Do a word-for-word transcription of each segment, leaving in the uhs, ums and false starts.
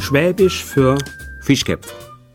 Schwäbisch für Fischköpf.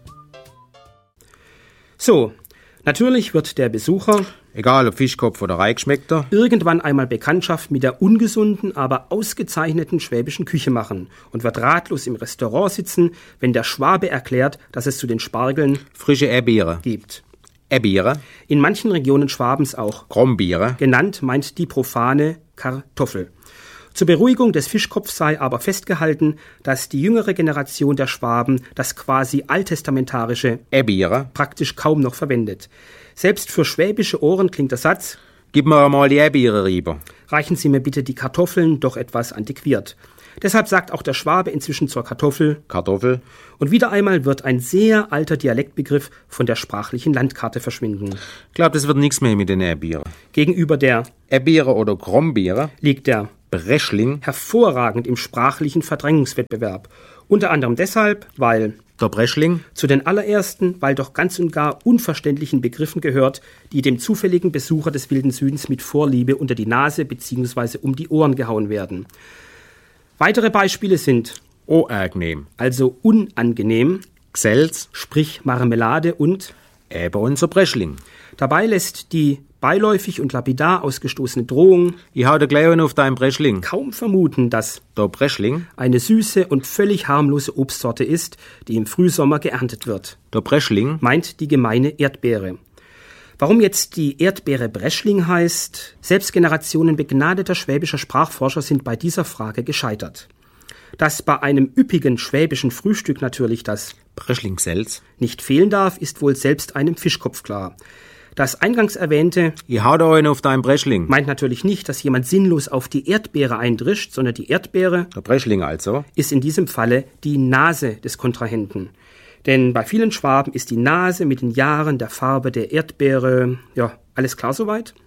So, natürlich wird der Besucher, Egal ob Fischkopf oder Reichschmeckter, irgendwann einmal Bekanntschaft mit der ungesunden, aber ausgezeichneten schwäbischen Küche machen und wird ratlos im Restaurant sitzen, wenn der Schwabe erklärt, dass es zu den Spargeln frische Erdbeere, gibt. Erdbeere, In manchen Regionen Schwabens auch. Brombeere, Genannt meint die profane Kartoffel. Zur Beruhigung des Fischkopfs sei aber festgehalten, dass die jüngere Generation der Schwaben das quasi alttestamentarische Erdbeere. praktisch kaum noch verwendet. Selbst für schwäbische Ohren klingt der Satz: Gib mir mal die Erdbeere rüber. Reichen Sie mir bitte die Kartoffeln, doch etwas antiquiert. Deshalb sagt auch der Schwabe inzwischen zur Kartoffel. Kartoffel. Und wieder einmal wird ein sehr alter Dialektbegriff von der sprachlichen Landkarte verschwinden. Ich glaube, das wird nichts mehr mit den Erdbeere. Gegenüber der Erdbeere oder Brombeere, liegt der Breschling, hervorragend im sprachlichen Verdrängungswettbewerb. Unter anderem deshalb, weil der Breschling, zu den allerersten, weil doch ganz und gar unverständlichen Begriffen gehört, die dem zufälligen Besucher des Wilden Südens mit Vorliebe unter die Nase bzw. um die Ohren gehauen werden. Weitere Beispiele sind Oergnehm, also unangenehm, Gselz, sprich Marmelade und eben unser Breschling. dabei lässt die beiläufig und lapidar ausgestoßene Drohung Ich hau dir gleich einen auf deinen Breschling. kaum vermuten, dass Der Breschling, eine süße und völlig harmlose Obstsorte ist, die im Frühsommer geerntet wird, der Breschling, meint die gemeine Erdbeere. Warum jetzt die Erdbeere Breschling heißt, selbst Generationen begnadeter schwäbischer Sprachforscher sind bei dieser Frage gescheitert. Dass bei einem üppigen schwäbischen Frühstück natürlich das Breschlingselz. nicht fehlen darf, ist wohl selbst einem Fischkopf klar. Das eingangs erwähnte Ich hau dir einen auf deinen Breschling. meint natürlich nicht, dass jemand sinnlos auf die Erdbeere eindrischt, sondern die Erdbeere Der Breschling also. ist in diesem Falle die Nase des Kontrahenten. Denn bei vielen Schwaben ist die Nase mit den Jahren der Farbe der Erdbeere, ja, alles klar soweit?